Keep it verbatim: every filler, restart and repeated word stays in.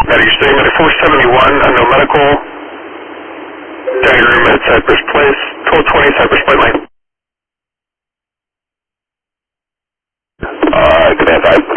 Matter, you're staying at four seventy-one, unknown medical. Dining room at Cypress Place, twelve twenty Cypress Point Lane. Uh, command five.